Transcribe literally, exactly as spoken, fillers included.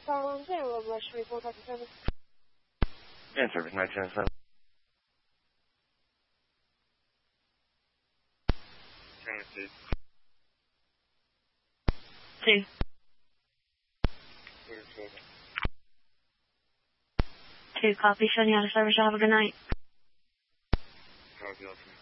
phone, zero, Rush twenty-four, customer service. Yeah, service nine ten seven. Two. Two, copy, shutting out of service, have a good night. Copy,